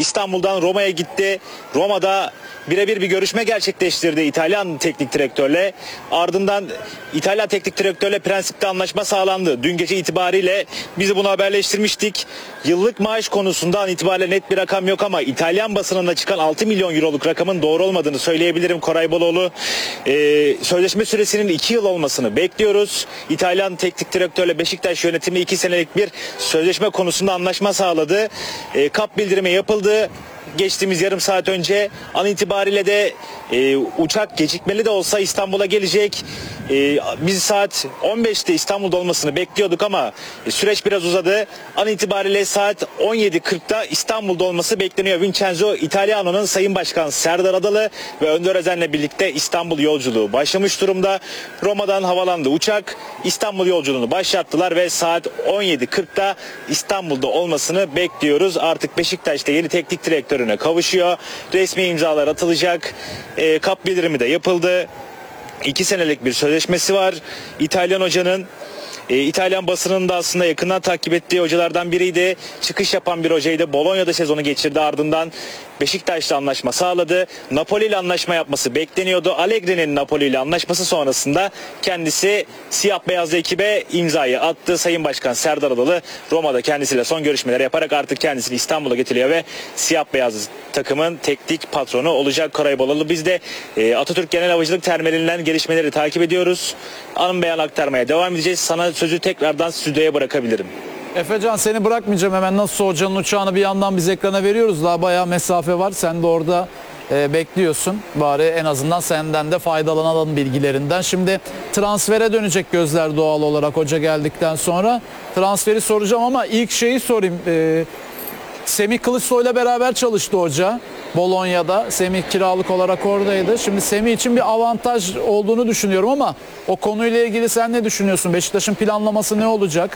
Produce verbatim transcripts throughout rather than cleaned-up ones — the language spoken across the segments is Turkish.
İstanbul'dan Roma'ya gitti. Roma'da birebir bir görüşme gerçekleştirdi İtalyan teknik direktörle. Ardından İtalyan teknik direktörle prensipte anlaşma sağlandı. Dün gece itibariyle bizi bunu haberleştirmiştik. Yıllık maaş konusundan itibariyle net bir rakam yok ama İtalyan basınında çıkan altı milyon euroluk rakamın doğru olmadığını söyleyebilirim Koray Baloğlu. Ee, sözleşme süresinin iki yıl olmasını bekliyoruz. İtalyan teknik direktörle Beşiktaş yönetimi iki senelik bir sözleşme konusunda anlaşma sağladı. Ee, kap bildirimi yapıldı. Geçtiğimiz yarım saat önce an itibariyle de e, uçak gecikmeli de olsa İstanbul'a gelecek. E, biz saat on beşte İstanbul'da olmasını bekliyorduk ama e, süreç biraz uzadı. An itibariyle saat on yedi kırkta İstanbul'da olması bekleniyor. Vincenzo Italiano'nun Sayın Başkan Serdar Adalı ve Önder Özen'le birlikte İstanbul yolculuğu başlamış durumda. Roma'dan havalandı uçak. İstanbul yolculuğunu başlattılar ve saat on yedi kırkta İstanbul'da olmasını bekliyoruz. Artık Beşiktaş'ta yeni teknik direktörüne kavuşuyor. Resmi imzalar atılacak. E, kap bildirimi de yapıldı. İki senelik bir sözleşmesi var. İtalyan hocanın e, İtalyan basının da aslında yakından takip ettiği hocalardan biriydi. Çıkış yapan bir hocaydı. Bolonya'da sezonu geçirdi, ardından Beşiktaş'la anlaşma sağladı. Napoli ile anlaşma yapması bekleniyordu. Allegri'nin Napoli ile anlaşması sonrasında kendisi siyah beyazlı ekibe imzayı attı. Sayın Başkan Serdar Adalı Roma'da kendisiyle son görüşmeler yaparak artık kendisini İstanbul'a getiriyor ve siyah beyaz takımın teknik patronu olacak Koray Baloğlu. Biz de e, Atatürk Genel Havacılık Terminalinden gelişmeleri takip ediyoruz. Anın beyan aktarmaya devam edeceğiz. Sana sözü tekrardan stüdyoya bırakabilirim. Efecan, seni bırakmayacağım hemen. Nasıl hocanın uçağını bir yandan biz ekrana veriyoruz. Daha bayağı mesafe var. Sen de orada e, bekliyorsun. Bari en azından senden de faydalanalım bilgilerinden. Şimdi transfere dönecek gözler doğal olarak hoca geldikten sonra. Transferi soracağım ama ilk şeyi sorayım. E, Semih Kılıçsoy'la beraber çalıştı hoca Bolonya'da. Semih kiralık olarak oradaydı. Şimdi Semih için bir avantaj olduğunu düşünüyorum ama o konuyla ilgili sen ne düşünüyorsun? Beşiktaş'ın planlaması ne olacak?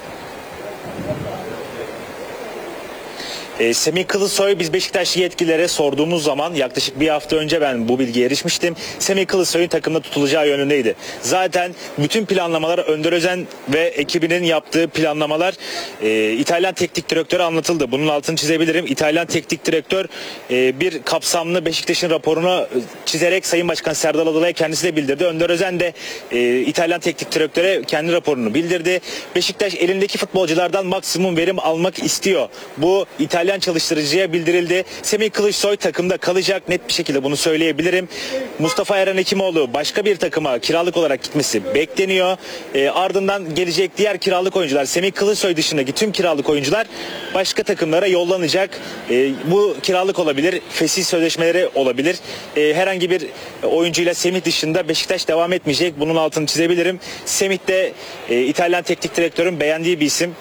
E, Semih Kılıçsoy, biz Beşiktaşlı yetkililere sorduğumuz zaman yaklaşık bir hafta önce ben bu bilgiye erişmiştim. Semih Kılıçsoy'un takımda tutulacağı yönündeydi. Zaten bütün planlamalar, Önder Özen ve ekibinin yaptığı planlamalar e, İtalyan teknik direktöre anlatıldı. Bunun altını çizebilirim. İtalyan teknik direktör e, bir kapsamlı Beşiktaş'ın raporunu çizerek Sayın Başkan Serdar Adalı'ya kendisi de bildirdi. Önder Özen de e, İtalyan teknik direktöre kendi raporunu bildirdi. Beşiktaş elindeki futbolculardan maksimum verim almak istiyor. Bu İtalyan İtalyan çalıştırıcıya bildirildi. Semih Kılıçsoy takımda kalacak, net bir şekilde bunu söyleyebilirim. Mustafa Eren Hekimoğlu başka bir takıma kiralık olarak gitmesi bekleniyor. E, ardından gelecek diğer kiralık oyuncular, Semih Kılıçsoy dışındaki tüm kiralık oyuncular başka takımlara yollanacak. E, bu kiralık olabilir, fesih sözleşmeleri olabilir. E, herhangi bir oyuncuyla Semih dışında Beşiktaş devam etmeyecek. Bunun altını çizebilirim. Semih de e, İtalyan teknik direktörün beğendiği bir isim.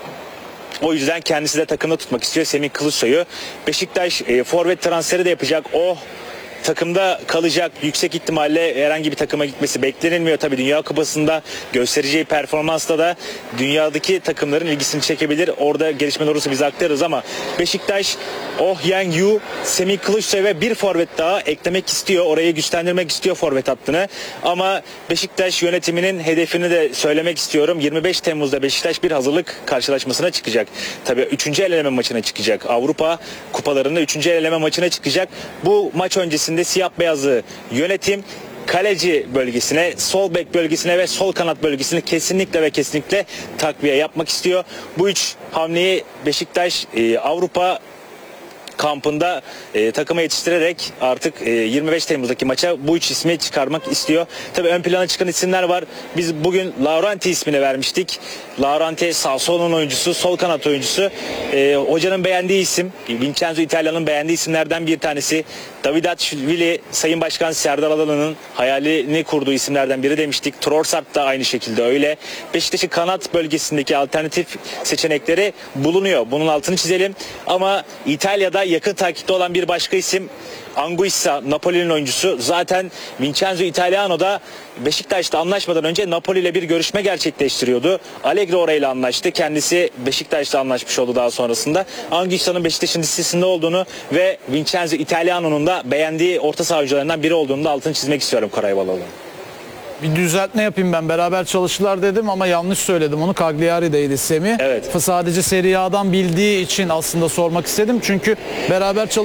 O yüzden kendisi de takımda tutmak istiyor Semih Kılıçsoy'u. Beşiktaş e, forvet transferi de yapacak. O takımda kalacak. Yüksek ihtimalle herhangi bir takıma gitmesi beklenilmiyor. Tabii Dünya Kupası'nda göstereceği performansla da dünyadaki takımların ilgisini çekebilir. Orada gelişmeler olursa biz aktarırız ama Beşiktaş Oh Yang-yu, Semih Kılıçsoy ve bir forvet daha eklemek istiyor. Orayı güçlendirmek istiyor forvet hattını. Ama Beşiktaş yönetiminin hedefini de söylemek istiyorum. yirmi beş Temmuz'da Beşiktaş bir hazırlık karşılaşmasına çıkacak. Tabii üçüncü eleme maçına çıkacak. Avrupa kupalarında üçüncü eleme maçına çıkacak. Bu maç öncesinde siyah beyazlı yönetim kaleci bölgesine, sol bek bölgesine ve sol kanat bölgesine kesinlikle ve kesinlikle takviye yapmak istiyor. Bu üç hamleyi Beşiktaş e, Avrupa kampında e, takıma yetiştirerek artık e, yirmi beş Temmuz'daki maça bu üç ismi çıkarmak istiyor. Tabii ön plana çıkan isimler var. Biz bugün Laurenti ismini vermiştik. Laurenti Sassuolo'nun oyuncusu, sol kanat oyuncusu. E, hocanın beğendiği isim, Vincenzo Italiano'nun beğendiği isimlerden bir tanesi. Davidaçvili, Sayın Başkan Serdar Adalı'nın hayalini kurduğu isimlerden biri demiştik. Trossard da aynı şekilde öyle. Beşiktaş'ın kanat bölgesindeki alternatif seçenekleri bulunuyor. Bunun altını çizelim. Ama İtalya'da yakın takipte olan bir başka isim Anguissa, Napoli'nin oyuncusu. Zaten Vincenzo Italiano da Beşiktaş'ta anlaşmadan önce Napoli ile bir görüşme gerçekleştiriyordu. Allegri orayla anlaştı. Kendisi Beşiktaş'ta anlaşmış oldu daha sonrasında. Anguissa'nın Beşiktaş'ın listesinde olduğunu ve Vincenzo Italiano'nun da beğendiği orta saha oyuncularından biri olduğunu da altını çizmek istiyorum Koray Baloğlu. Bir düzeltme yapayım ben. Beraber çalıştılar dedim ama yanlış söyledim. Onu Cagliari'deydi Semih. Evet. Sadece Serie A'dan bildiği için aslında sormak istedim. Çünkü beraber çalış